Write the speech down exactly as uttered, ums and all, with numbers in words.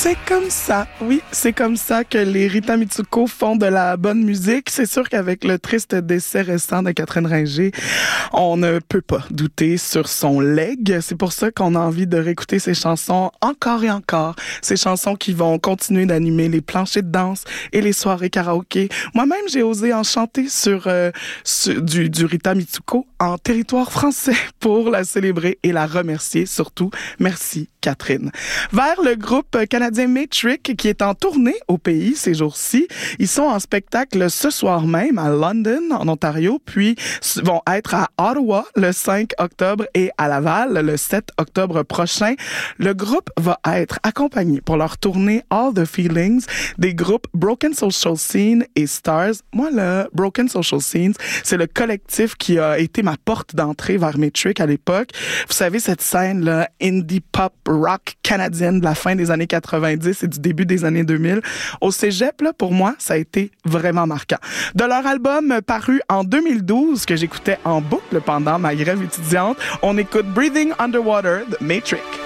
C'est comme ça, oui, c'est comme ça que les Rita Mitsuko font de la bonne musique. C'est sûr qu'avec le triste décès récent de Catherine Ringer, on ne peut pas douter sur son legs. C'est pour ça qu'on a envie de réécouter ses chansons encore et encore. Ces chansons qui vont continuer d'animer les planchers de danse et les soirées karaoké. Moi-même, j'ai osé en chanter sur, euh, sur du, du Rita Mitsuko en territoire français pour la célébrer et la remercier surtout. Merci, Catherine. Vers le groupe canadien Metric qui est en tournée au pays ces jours-ci. Ils sont en spectacle ce soir même à London, en Ontario, puis vont être à Ottawa le cinq octobre et à Laval le sept octobre prochain. Le groupe va être accompagné pour leur tournée All the Feelings des groupes Broken Social Scene et Stars. Moi, le Broken Social Scenes, c'est le collectif qui a été ma porte d'entrée vers Metric à l'époque. Vous savez, cette scène-là, indie pop rock canadienne de la fin des années quatre-vingt-dix et du début des années deux mille. Au cégep, là, pour moi, ça a été vraiment marquant. De leur album paru en deux mille douze, que j'écoutais en boucle pendant ma grève étudiante, on écoute Breathing Underwater de Metric.